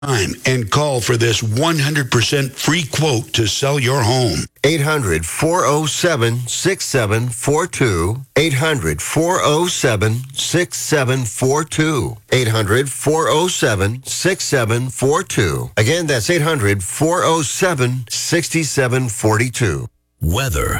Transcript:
time and call for this 100% free quote to sell your home. 800-407-6742. 800-407-6742. 800-407-6742. Again, that's 800-407-6742. Weather.